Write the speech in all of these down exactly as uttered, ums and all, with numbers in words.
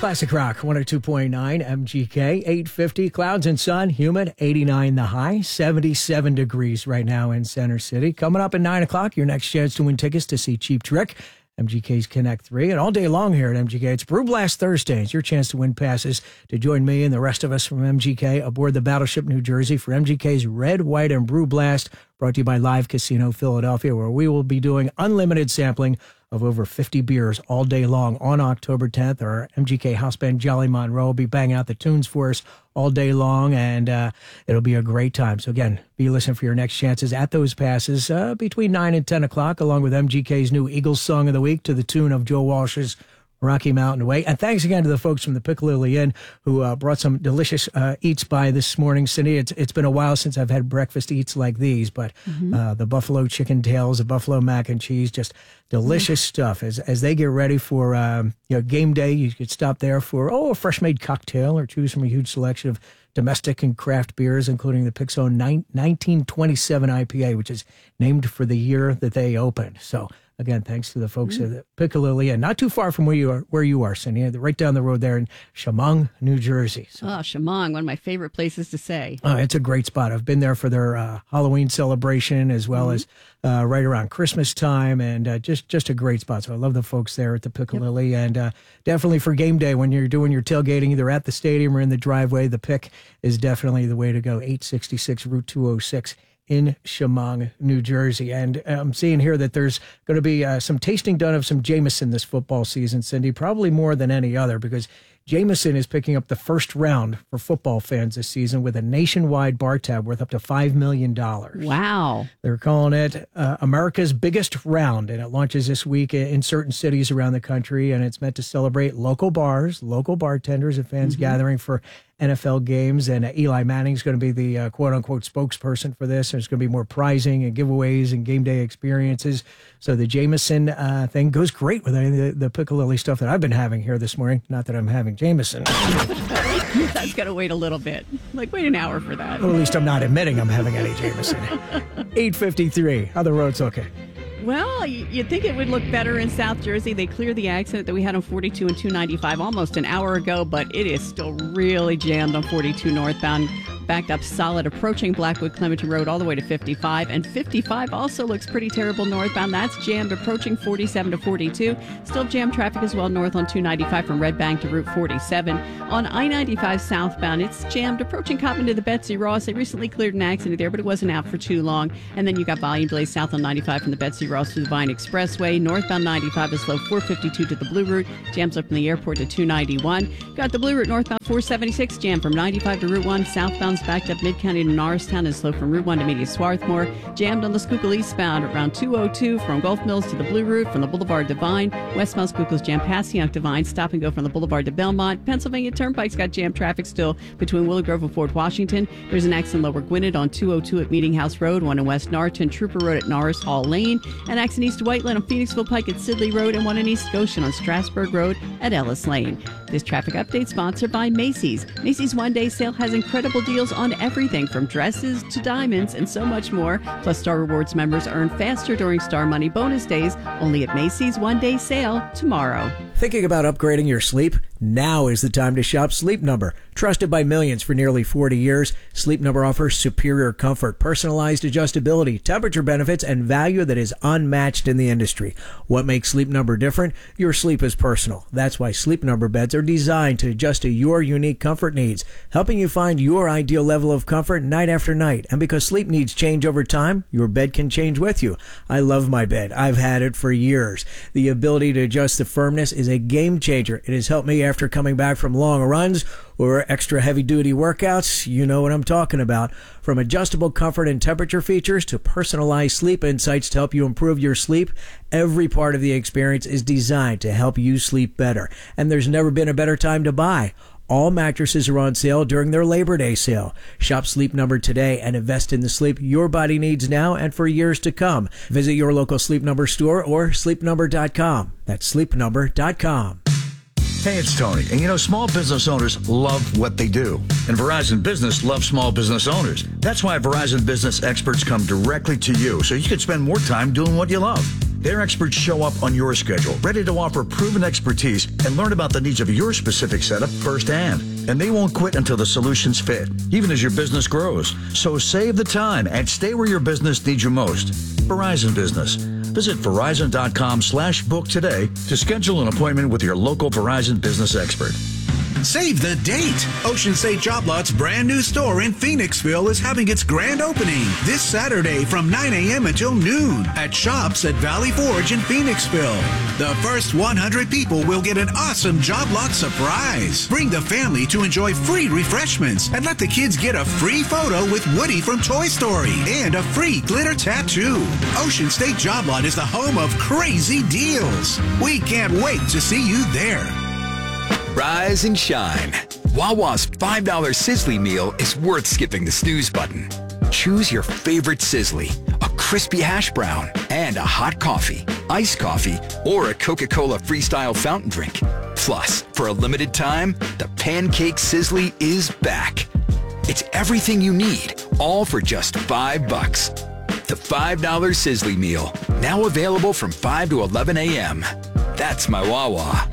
Classic Rock one oh two point nine M G K, eight fifty, clouds and sun, humid, eighty-nine the high, seventy-seven degrees right now in Center City. Coming up at nine o'clock, your next chance to win tickets to see Cheap Trick, M G K's Connect three, and all day long here at M G K, it's Brew Blast Thursday. It's your chance to win passes to join me and the rest of us from M G K aboard the Battleship New Jersey for M G K's Red, White, and Brew Blast, brought to you by Live Casino Philadelphia, where we will be doing unlimited sampling of over fifty beers all day long on October tenth. Our M G K house band Jolly Monroe will be banging out the tunes for us all day long, and uh, it'll be a great time. So again, be listening for your next chances at those passes uh, between nine and ten o'clock, along with M G K's new Eagles Song of the Week to the tune of Joe Walsh's Rocky Mountain Way. And thanks again to the folks from the Piccalilli Inn who uh, brought some delicious uh, eats by this morning. Cindy, it's, it's been a while since I've had breakfast eats like these, but mm-hmm. uh, the buffalo chicken tails, the buffalo mac and cheese, just delicious mm-hmm. stuff. As as they get ready for um, you know, game day, you could stop there for, oh, a fresh-made cocktail or choose from a huge selection of domestic and craft beers, including the Pick's own nineteen twenty-seven I P A, which is named for the year that they opened. So again, thanks to the folks mm-hmm. at Piccalilli, and not too far from where you are, where you are, Cindy, right down the road there in Chemung, New Jersey. So, oh, Chemung, one of my favorite places to stay. Oh, it's a great spot. I've been there for their uh, Halloween celebration as well mm-hmm. as uh, right around Christmas time, and uh, just just a great spot. So I love the folks there at the Piccalilli, yep. and uh, definitely for game day when you're doing your tailgating either at the stadium or in the driveway, the Pick is definitely the way to go. eight sixty-six Route two oh six. In Chemung, New Jersey. And I'm seeing here that there's going to be uh, some tasting done of some Jameson this football season, Cindy, probably more than any other, because Jameson is picking up the first round for football fans this season with a nationwide bar tab worth up to five million dollars. Wow. They're calling it uh, America's biggest round, and it launches this week in certain cities around the country, and it's meant to celebrate local bars, local bartenders, and fans mm-hmm. gathering for N F L games. And uh, Eli Manning is going to be the uh, quote-unquote spokesperson for this. There's going to be more prizing and giveaways and game day experiences. So the Jameson uh, thing goes great with the, the Piccalilli stuff that I've been having here this morning. Not that I'm having Jameson. That's got to wait a little bit. Like, wait an hour for that. Or at least I'm not admitting I'm having any Jameson. eight fifty-three. How the roads looking? Well, you'd think it would look better in South Jersey. They cleared the accident that we had on forty-two and two ninety-five almost an hour ago, but it is still really jammed on forty-two northbound. Backed up solid approaching Blackwood Clementon Road all the way to fifty-five. And fifty-five also looks pretty terrible northbound. That's jammed approaching forty-seven to forty-two. Still jammed traffic as well north on two ninety-five from Red Bank to Route forty-seven. On I ninety-five southbound, it's jammed approaching Coppin to the Betsy Ross. They recently cleared an accident there, but it wasn't out for too long. And then you got volume delays south on ninety-five from the Betsy Ross to the Vine Expressway. Northbound ninety-five is slow four fifty-two to the Blue Route. Jams up from the airport to two ninety-one. Got the Blue Route northbound four seventy-six jam from ninety-five to Route one. Southbound's backed up Mid-County to Norristown and slow from Route one to Media Swarthmore. Jammed on the Schuylkill eastbound around two oh two from Gulf Mills to the Blue Route from the Boulevard to Vine. Westbound Schuylkill's jammed past Yonk to Vine. Stop and go from the Boulevard to Belmont. Pennsylvania Turnpike's got jammed traffic still between Willow Grove and Fort Washington. There's an accident Lower Gwinnett on two oh two at Meeting House Road, one in West Norriton, Trooper Road at Norris Hall Lane, an accident east of Whiteland on Phoenixville Pike at Sidley Road, and one in East Goshen on Strasburg Road at Ellis Lane. This traffic update sponsored by Macy's. Macy's one-day sale has incredible deals on everything from dresses to diamonds and so much more. Plus, Star Rewards members earn faster during Star Money bonus days, only at Macy's one-day sale tomorrow. Thinking about upgrading your sleep? Now is the time to shop Sleep Number. Trusted by millions for nearly forty years, Sleep Number offers superior comfort, personalized adjustability, temperature benefits, and value that is unmatched in the industry. What makes Sleep Number different? Your sleep is personal. That's why Sleep Number beds are designed to adjust to your unique comfort needs, helping you find your ideal level of comfort night after night. And because sleep needs change over time, your bed can change with you. I love my bed. I've had it for years. The ability to adjust the firmness is a game changer. It has helped me after coming back from long runs or extra heavy-duty workouts. You know what I'm talking about. From adjustable comfort and temperature features to personalized sleep insights to help you improve your sleep, every part of the experience is designed to help you sleep better. And there's never been a better time to buy. All mattresses are on sale during their Labor Day sale. Shop Sleep Number today and invest in the sleep your body needs now and for years to come. Visit your local Sleep Number store or sleep number dot com. That's sleep number dot com. Hey, it's Tony. And you know, small business owners love what they do. And Verizon Business loves small business owners. That's why Verizon Business experts come directly to you so you can spend more time doing what you love. Their experts show up on your schedule, ready to offer proven expertise and learn about the needs of your specific setup firsthand. And they won't quit until the solutions fit, even as your business grows. So save the time and stay where your business needs you most. Verizon Business. Visit Verizon.com slash book today to schedule an appointment with your local Verizon business expert. Save the date! Ocean State Job Lot's brand new store in Phoenixville is having its grand opening this Saturday from nine a.m. until noon at Shops at Valley Forge in Phoenixville. The first one hundred people will get an awesome Job Lot surprise. Bring the family to enjoy free refreshments and let the kids get a free photo with Woody from Toy Story and a free glitter tattoo. Ocean State Job Lot is the home of crazy deals. We can't wait to see you there. Rise and shine. Wawa's five dollar Sizzly meal is worth skipping the snooze button. Choose your favorite Sizzly, a crispy hash brown, and a hot coffee, iced coffee, or a Coca-Cola Freestyle fountain drink. Plus, for a limited time, the Pancake Sizzly is back. It's everything you need, all for just five bucks. The five dollar Sizzly meal, now available from five to eleven a.m. That's my Wawa.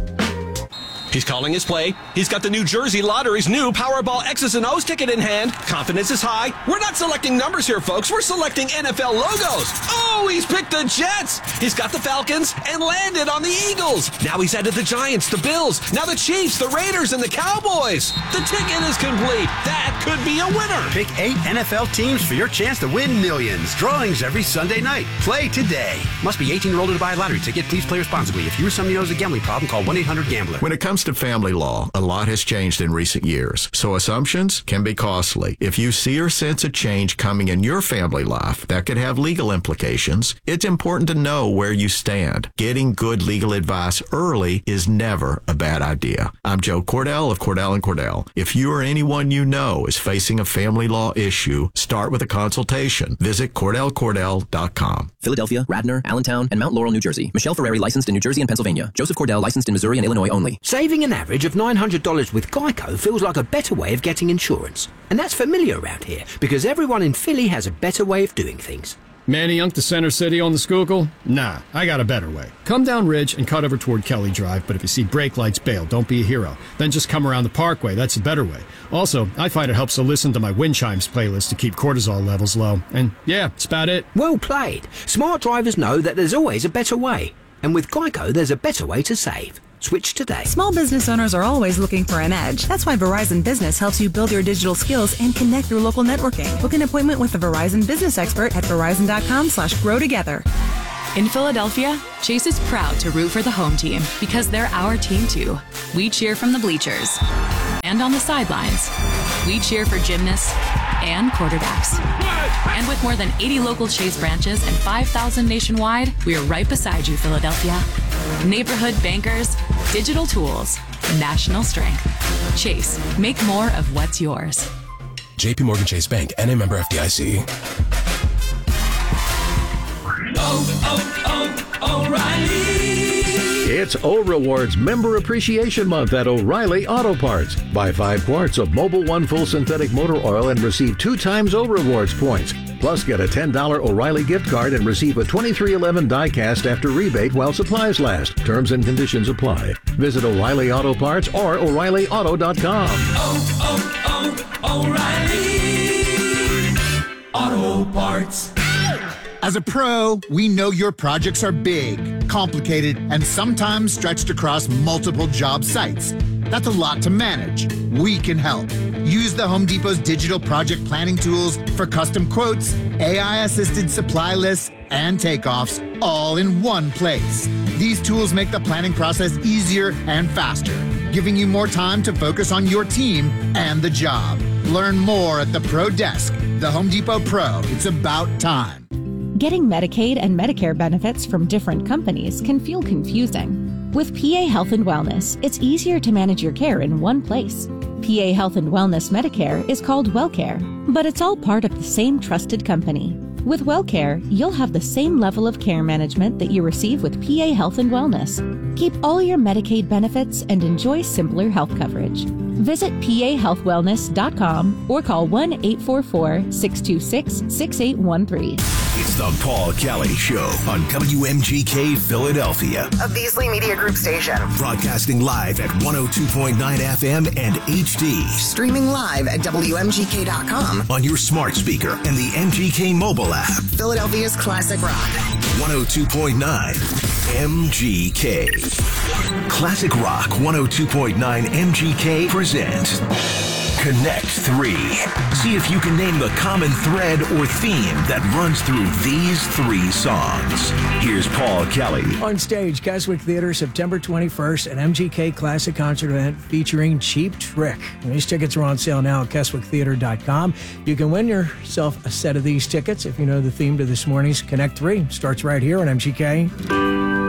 He's calling his play. He's got the New Jersey Lottery's new Powerball X's and O's ticket in hand. Confidence is high. We're not selecting numbers here, folks. We're selecting N F L logos. Oh, he's picked the Jets. He's got the Falcons and landed on the Eagles. Now he's added the Giants, the Bills, now the Chiefs, the Raiders, and the Cowboys. The ticket is complete. That could be a winner. Pick eight N F L teams for your chance to win millions. Drawings every Sunday night. Play today. Must be eighteen or older to buy a lottery ticket. Please play responsibly. If you or somebody knows a gambling problem, call one eight hundred gambler. When it comes to family law, a lot has changed in recent years, so assumptions can be costly. If you see or sense a change coming in your family life that could have legal implications, it's important to know where you stand. Getting good legal advice early is never a bad idea. I'm Joe Cordell of Cordell and Cordell. If you or anyone you know is facing a family law issue, start with a consultation. Visit Cordell Cordell dot com. Philadelphia, Radnor, Allentown, and Mount Laurel, New Jersey. Michelle Ferreri, licensed in New Jersey and Pennsylvania. Joseph Cordell, licensed in Missouri and Illinois only. Saving an average of nine hundred dollars with Geico feels like a better way of getting insurance. And that's familiar around here, because everyone in Philly has a better way of doing things. Manny Young to Center City on the Schuylkill? Nah, I got a better way. Come down Ridge and cut over toward Kelly Drive, but if you see brake lights, bail. Don't be a hero. Then just come around the Parkway. That's the better way. Also, I find it helps to listen to my wind chimes playlist to keep cortisol levels low. And yeah, that's about it. Well played. Smart drivers know that there's always a better way. And with Geico, there's a better way to save. Switch today. Small business owners are always looking for an edge. That's why Verizon Business helps you build your digital skills and connect through local networking. Book an appointment with a Verizon business expert at Verizon.com slash grow together. In Philadelphia, Chase is proud to root for the home team because they're our team too. We cheer from the bleachers and on the sidelines. We cheer for gymnasts and quarterbacks. And with more than eighty local Chase branches and five thousand nationwide, we're right beside you, Philadelphia. Neighborhood bankers, digital tools, national strength. Chase, make more of what's yours. J P Morgan Chase Bank, N A member F D I C. Oh, oh, O'Reilly! It's O Rewards Member Appreciation Month at O'Reilly Auto Parts. Buy five quarts of Mobil One Full Synthetic Motor Oil and receive two times O Rewards points. Plus, get a ten dollar O'Reilly gift card and receive a twenty-three eleven die-cast after rebate while supplies last. Terms and conditions apply. Visit O'Reilly Auto Parts or O'Reilly Auto dot com. Oh, oh, oh, O'Reilly Auto Parts. As a pro, we know your projects are big, complicated, and sometimes stretched across multiple job sites. That's a lot to manage. We can help. Use the Home Depot's digital project planning tools for custom quotes, A I-assisted supply lists, and takeoffs, all in one place. These tools make the planning process easier and faster, giving you more time to focus on your team and the job. Learn more at the Pro Desk. The Home Depot Pro. It's about time. Getting Medicaid and Medicare benefits from different companies can feel confusing. With P A Health and Wellness, it's easier to manage your care in one place. P A Health and Wellness Medicare is called WellCare, but it's all part of the same trusted company. With WellCare, you'll have the same level of care management that you receive with P A Health and Wellness. Keep all your Medicaid benefits and enjoy simpler health coverage. Visit P A health wellness dot com or call one eight four four, six two six, six eight one three. It's the Paul Kelly Show on W M G K Philadelphia. A Beasley Media Group station. Broadcasting live at one oh two point nine F M and H D. Streaming live at W M G K dot com. On your smart speaker and the M G K mobile app. Philadelphia's classic rock. one oh two point nine M G K. Classic Rock one oh two point nine M G K presents Connect three. See if you can name the common thread or theme that runs through these three songs. Here's Paul Kelly. On stage, Keswick Theater, September twenty-first, an M G K Classic Concert event featuring Cheap Trick. These tickets are on sale now at Keswick Theater dot com. You can win yourself a set of these tickets if you know the theme to this morning's Connect three. Starts right here on M G K.